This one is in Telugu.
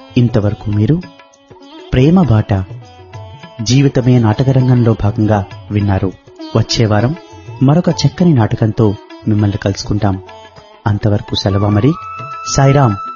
ఇంతవరకు మీరు ప్రేమ బాట జీవితమే నాటకరంగంలో భాగంగా విన్నారు. వచ్చే వారం మరొక చక్కని నాటకంతో మిమ్మల్ని కలుసుకుంటాం. అంతవరకు సెలవు మరి. సాయిరాం.